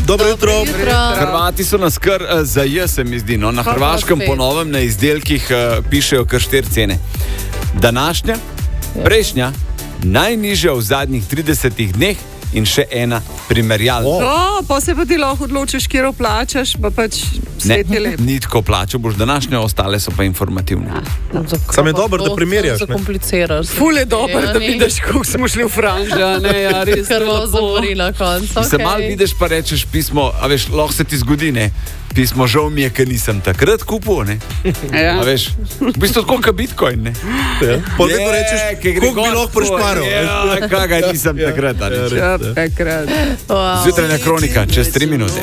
Dobro jutro. Hrvati so nas kar zaje, se mi zdi. No? Na Hrvaškem ponovem na izdelkih pišejo kar 4 cene. Današnja, prejšnja, najnižja v zadnjih 30 dneh in še ena primerjalna. Pa se pa ti lahko odločiš, kjer plačaš, pa pač svet je lep. Ni tako plačal, boš današnjo, ostale so pa informativne. Sam je dobro, da primerjaš. Zakompliciraš. Ful je dobro, da vidiš, kako smo šli v franža. Res krvo zavori na koncu. Se mal vidiš pa rečeš pismo, a veš, lahko se ti zgodi, ne? Pismo, žal mi je, ker nisem takrat kupil, ne? Ja. A veš, v bistvu tako kot Bitcoin, ne? Pa vedno rečeš, koliko bi lahko prišparil. Ja, kaj ga nisem takrat, a ne? Takrat. Zjutrajna kronika, čez 3 minute.